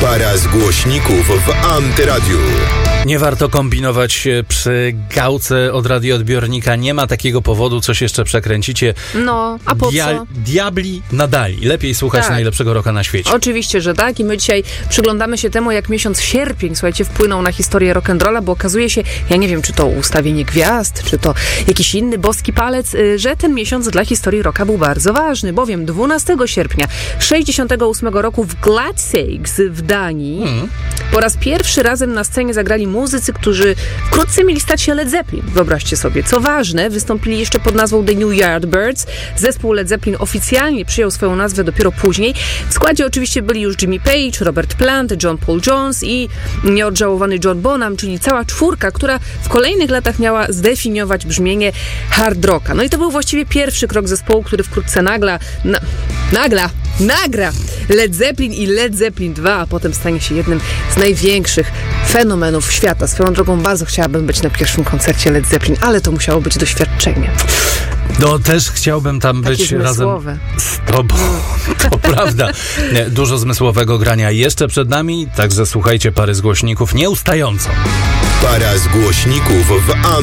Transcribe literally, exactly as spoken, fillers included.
Para z głośników w Antyradiu. Nie warto kombinować przy gałce od radioodbiornika. Nie ma takiego powodu, coś jeszcze przekręcicie. No, a po Dia- co? Diabli nadali. Lepiej słuchać Tak. najlepszego rocka na świecie. Oczywiście, że tak. I my dzisiaj przyglądamy się temu, jak miesiąc sierpień, słuchajcie, wpłynął na historię rock'n'rolla, bo okazuje się, ja nie wiem, czy to ustawienie gwiazd, czy to jakiś inny boski palec, y, że ten miesiąc dla historii rocka był bardzo ważny, bowiem dwunastego sierpnia sześćdziesiątego ósmego roku w Gladsaxe w Danii Hmm. po raz pierwszy razem na scenie zagrali muzycy, którzy wkrótce mieli stać się Led Zeppelin. Wyobraźcie sobie. Co ważne, wystąpili jeszcze pod nazwą The New Yardbirds. Zespół Led Zeppelin oficjalnie przyjął swoją nazwę dopiero później. W składzie oczywiście byli już Jimmy Page, Robert Plant, John Paul Jones i nieodżałowany John Bonham, czyli cała czwórka, która w kolejnych latach miała zdefiniować brzmienie hard rocka. No i to był właściwie pierwszy krok zespołu, który wkrótce nagla, na, nagla, nagra Led Zeppelin i Led Zeppelin dwa, a potem stanie się jednym z największych fenomenów świata. Swoją drogą bardzo chciałabym być na pierwszym koncercie Led Zeppelin, ale to musiało być doświadczenie. No też chciałbym tam Takie być zmysłowe. razem z tobą. To prawda. Nie, dużo zmysłowego grania jeszcze przed nami, także słuchajcie Pary z głośników nieustająco. Para z głośników w Antyradiu.